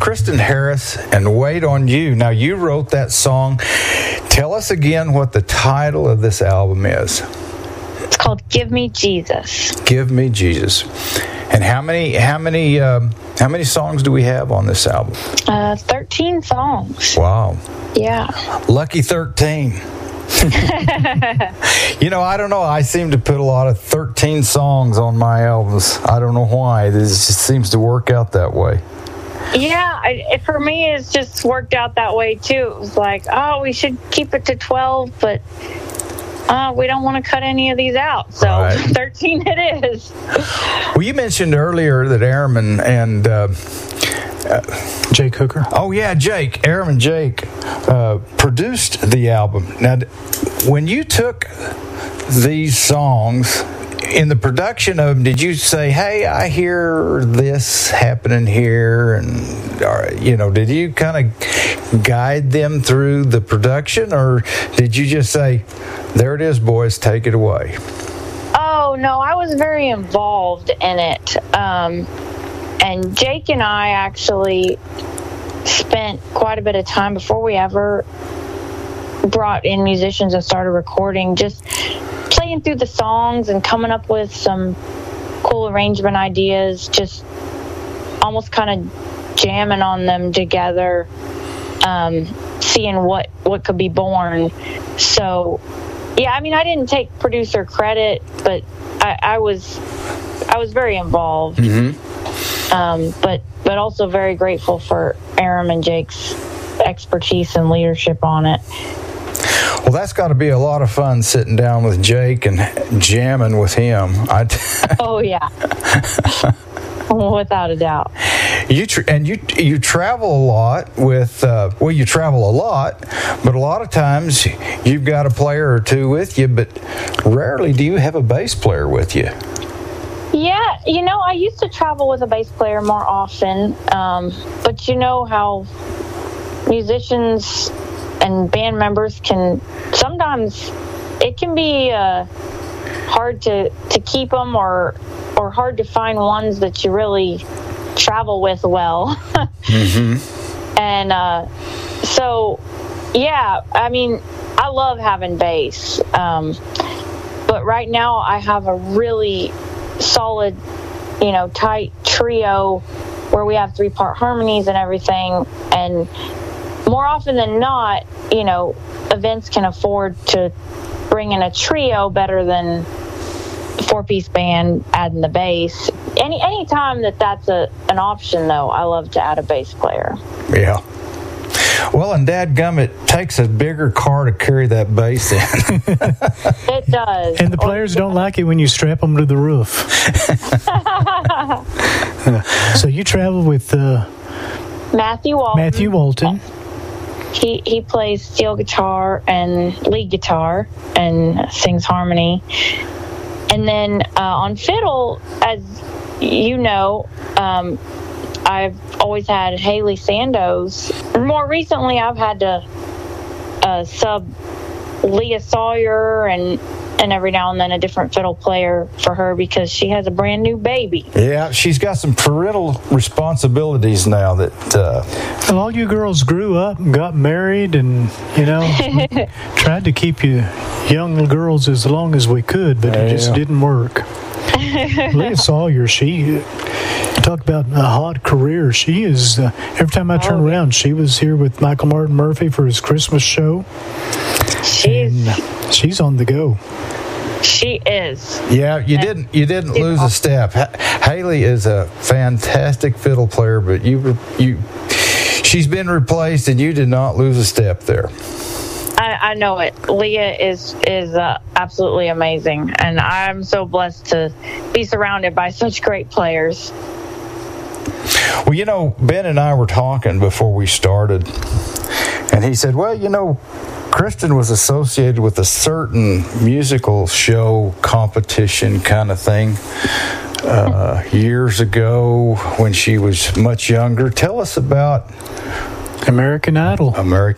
Kristen Harris and Wait on You. Now, you wrote that song. Tell us again what the title of this album is. It's called Give Me Jesus. Give Me Jesus. And how many songs do we have on this album? 13 songs. Wow. Yeah. Lucky 13. I don't know. I seem to put a lot of 13 songs on my albums. I don't know why. It just seems to work out that way. Yeah, for me, it's just worked out that way, too. It was like, we should keep it to 12, but we don't want to cut any of these out. So right. 13 it is. Well, you mentioned earlier that Airman and Jake Hooker. Oh, yeah, Jake. Airman and Jake produced the album. Now, when you took these songs, in the production of them, did you say, hey, I hear this happening here? And, did you kind of guide them through the production? Or did you just say, there it is, boys, take it away? Oh, no, I was very involved in it. And Jake and I actually spent quite a bit of time before we ever brought in musicians and started recording, just playing through the songs and coming up with some cool arrangement ideas, just almost kind of jamming on them together, seeing what could be born. So, yeah, I mean, I didn't take producer credit, but I was very involved. Mm-hmm. But also very grateful for Aram and Jake's expertise and leadership on it. Well, that's got to be a lot of fun sitting down with Jake and jamming with him. Oh, yeah. Without a doubt. You travel a lot with, you travel a lot, but a lot of times you've got a player or two with you, but rarely do you have a bass player with you. Yeah, I used to travel with a bass player more often, but you know how musicians and band members sometimes it can be hard to keep them or hard to find ones that you really travel with well. Mm-hmm. And so, yeah, I mean, I love having bass, but right now I have a really solid, tight trio where we have 3-part harmonies and everything. And more often than not, events can afford to bring in a trio better than a 4-piece band adding the bass. Any time that's an option, though, I love to add a bass player. Yeah. Well, and dadgum, it takes a bigger car to carry that bass in. It does. And the players don't like it when you strap them to the roof. So you travel with Matthew Walton. Matthew Walton. He plays steel guitar and lead guitar and sings harmony. And then on fiddle, as you know, I've always had Haley Sandoz. More recently, I've had to sub Leah Sawyer and every now and then a different fiddle player for her because she has a brand new baby. Yeah, she's got some parental responsibilities now that... Well, all you girls grew up and got married and, tried to keep you young girls as long as we could, but it just didn't work. Leah Sawyer, she... Talk about a hot career. She is, every time I turn around, she was here with Michael Martin Murphey for his Christmas show. She's on the go. She is. Yeah, you didn't lose a step. Haley is a fantastic fiddle player, but she's been replaced, and you did not lose a step there. I know it. Leah is absolutely amazing, and I'm so blessed to be surrounded by such great players. Well, Ben and I were talking before we started, and he said, well, Kristen was associated with a certain musical show competition kind of thing years ago when she was much younger. Tell us about American Idol.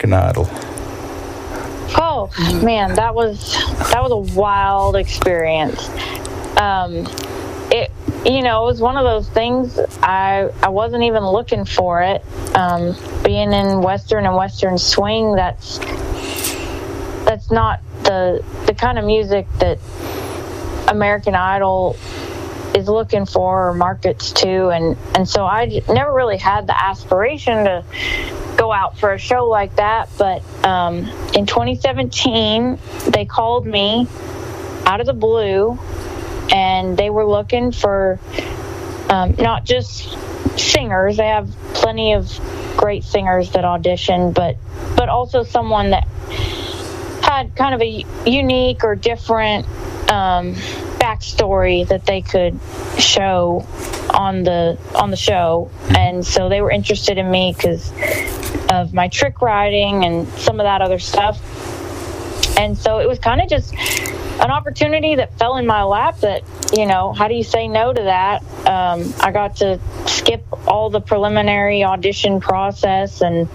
Oh man, that was a wild experience. you know, it was one of those things. I wasn't even looking for it. Being in Western and Western swing, that's not the kind of music that American Idol is looking for or markets to, and so I never really had the aspiration to go out for a show like that. But in 2017, they called me out of the blue, and they were looking for not just singers. They have plenty of great singers that audition, but also someone that had kind of a unique or different backstory that they could show on the show. And so they were interested in me because of my trick riding and some of that other stuff. And so it was kind of just an opportunity that fell in my lap that, you know, how do you say no to that? I got to skip all the preliminary audition process, and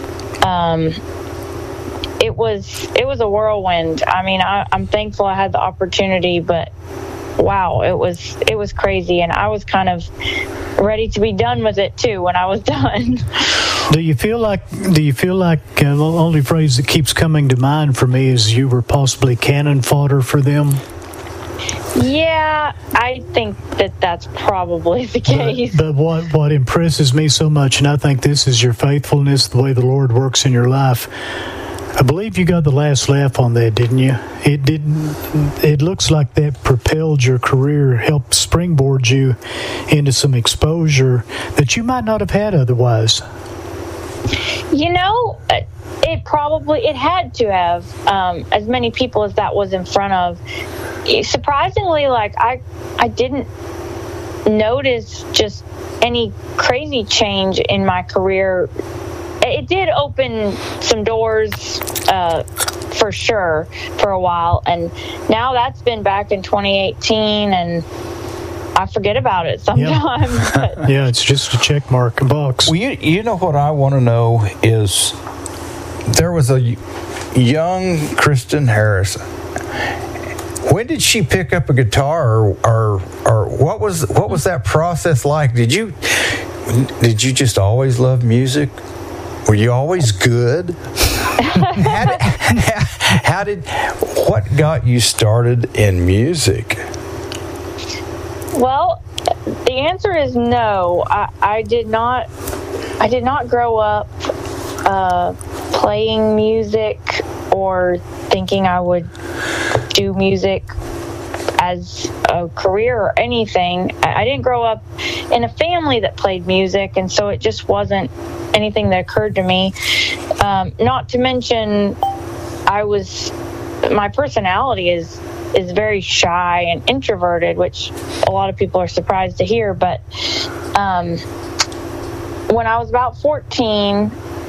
it was a whirlwind. I mean, I'm thankful I had the opportunity, but wow, it was crazy, and I was kind of ready to be done with it too when I was done. Do you feel like the only phrase that keeps coming to mind for me is you were possibly cannon fodder for them? Yeah, I think that's probably the case. But what impresses me so much, and I think this is your faithfulness, the way the Lord works in your life. I believe you got the last laugh on that, didn't you? It looks like that propelled your career, helped springboard you into some exposure that you might not have had otherwise. You know, it had to have, as many people as that was in front of. Surprisingly, like I didn't notice just any crazy change in my career. It did open some doors for sure for a while, and now that's been back in 2018, and I forget about it sometimes. Yeah, yeah, it's just a check mark, a box. Well, you know what I want to know is there was a young Kristen Harris. When did she pick up a guitar, or what was that process like? Did you just always love music? Were you always good? What got you started in music? Well, the answer is no. I did not grow up playing music or thinking I would do music as a career or anything. I didn't grow up in a family that played music, and so it just wasn't anything that occurred to me. Not to mention, my personality is very shy and introverted, which a lot of people are surprised to hear. But when I was about 14,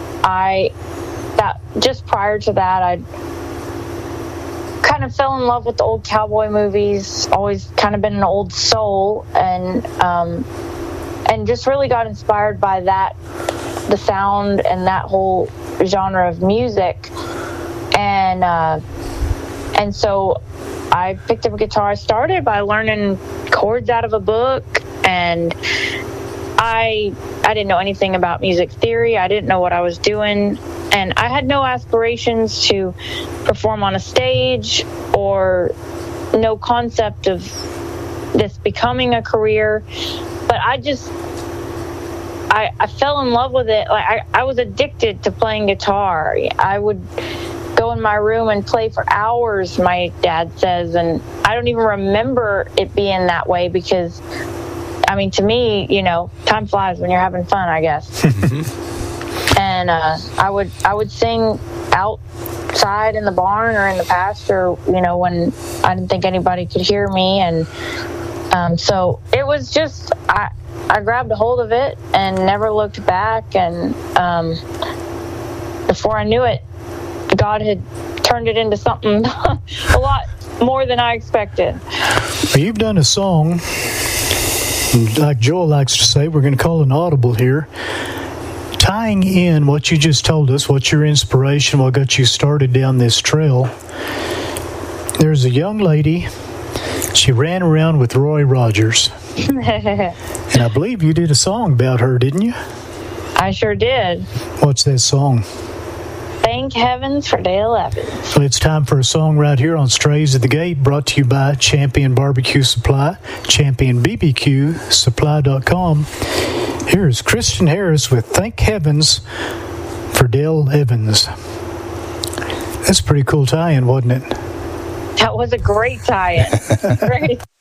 just prior to that, I kind of fell in love with the old cowboy movies. Always kind of been an old soul, and just really got inspired by that, the sound and that whole genre of music. And so I picked up a guitar. I started by learning chords out of a book, and I didn't know anything about music theory. I didn't know what I was doing, and I had no aspirations to perform on a stage or no concept of this becoming a career. But I fell in love with it. Like I was addicted to playing guitar. I would go in my room and play for hours, my dad says, and I don't even remember it being that way because, I mean, to me, you know, time flies when you're having fun, I guess. And I would sing outside in the barn or in the pasture, you know, when I didn't think anybody could hear me. And so it was just, I grabbed a hold of it and never looked back. And before I knew it, God had turned it into something a lot more than I expected. Well, you've done a song, like Joel likes to say, we're going to call an audible here, tying in what you just told us, what your inspiration, what got you started down this trail. There's a young lady, she ran around with Roy Rogers. And I believe you did a song about her, didn't you? I sure did. What's that song? Thank heavens for Dale Evans. Well, it's time for a song right here on Strays at the Gate, brought to you by Champion Barbecue Supply, championbbqsupply.com. Here's Christian Harris with Thank Heavens for Dale Evans. That's a pretty cool tie-in, wasn't it? That was a great tie-in. Great.